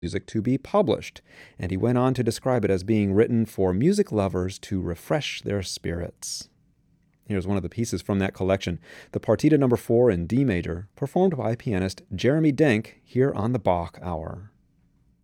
music to be published, and he went on to describe it as being written for music lovers to refresh their spirits. Here's one of the pieces from that collection, the Partita No. 4 in D major, performed by pianist Jeremy Denk here on the Bach Hour.